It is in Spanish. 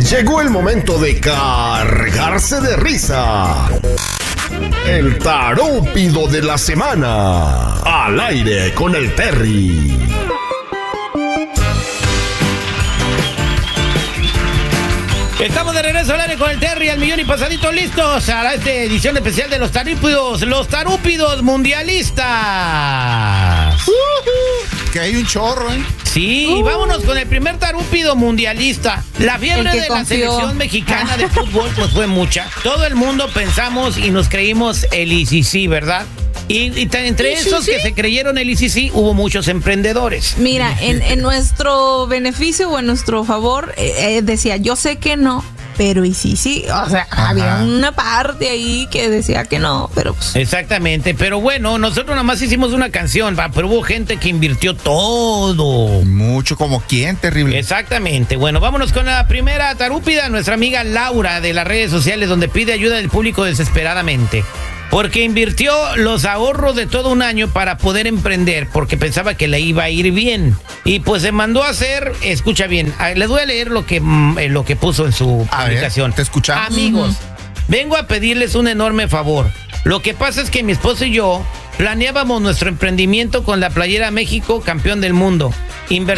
Llegó el momento de cargarse de risa. El tarúpido de la semana. Al aire con el Terry. Estamos de regreso al aire con el Terry, al millón y pasadito, listos a esta edición especial de los tarúpidos mundialistas. Que hay un chorro, ¿eh? Sí, vámonos con el primer tarúpido mundialista. La fiebre de la selección mexicana de fútbol pues fue mucha. Todo el mundo pensamos y nos creímos el ICC, ¿verdad? Y entre esos que se creyeron el ICC hubo muchos emprendedores. Mira, en nuestro beneficio o en nuestro favor, decía, yo sé que no, pero y sí, o sea, había una parte ahí que decía que no, pero pues... Exactamente, pero bueno, nosotros nomás hicimos una canción, pero hubo gente que invirtió todo. Mucho, como quién, terrible. Exactamente, bueno, vámonos con la primera tarúpida, nuestra amiga Laura de las redes sociales, donde pide ayuda del público desesperadamente. Porque invirtió los ahorros de todo un año para poder emprender, porque pensaba que le iba a ir bien. Y pues se mandó a hacer, escucha bien, les voy a leer lo que puso en su publicación. Te escuchamos. Amigos, vengo a pedirles un enorme favor. Lo que pasa es que mi esposo y yo planeábamos nuestro emprendimiento con la Playera México, campeón del mundo.